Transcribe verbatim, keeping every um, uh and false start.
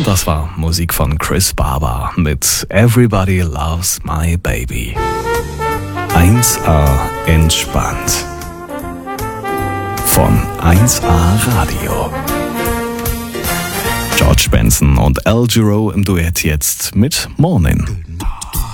Und das war Musik von Chris Barber mit Everybody Loves My Baby. eins A entspannt. Von eins A Radio. George Benson und Al Jarreau im Duett jetzt mit Morning.